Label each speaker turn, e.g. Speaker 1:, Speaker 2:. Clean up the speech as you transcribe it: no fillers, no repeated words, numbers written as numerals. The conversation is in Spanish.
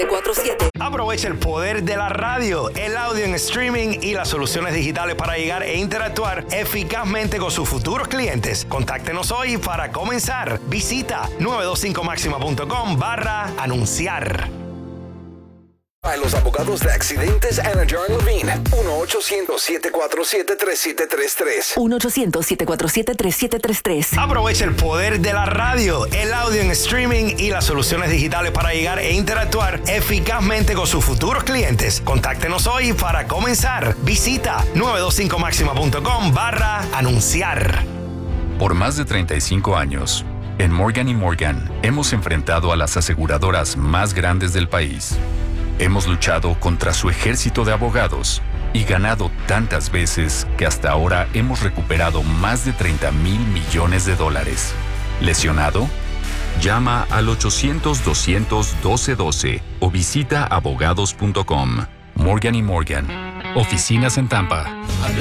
Speaker 1: 47.
Speaker 2: Aprovecha el poder de la radio, el audio en streaming y las soluciones digitales para llegar e interactuar eficazmente con sus futuros clientes. Contáctenos hoy para comenzar. Visita 925maxima.com/anunciar.
Speaker 3: A los abogados de accidentes Anna John Levine. 1-800-747-3733.
Speaker 1: 1-800-747-3733.
Speaker 2: Aprovecha el poder de la radio, el audio en streaming y las soluciones digitales para llegar e interactuar eficazmente con sus futuros clientes. Contáctenos hoy para comenzar. Visita 925maxima.com/anunciar.
Speaker 4: Por más de 35 años, en Morgan & Morgan hemos enfrentado a las aseguradoras más grandes del país. Hemos luchado contra su ejército de abogados y ganado tantas veces que hasta ahora hemos recuperado más de $30,000 millones. ¿Lesionado? Llama al 800-200-1212 o visita abogados.com. Morgan & Morgan. Oficinas en Tampa.